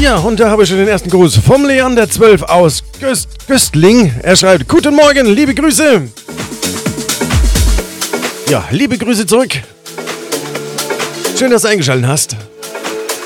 Ja, und da habe ich schon den ersten Gruß vom Leander 12 aus Göstling. Er schreibt, guten Morgen, liebe Grüße. Ja, liebe Grüße zurück. Schön, dass du eingeschaltet hast.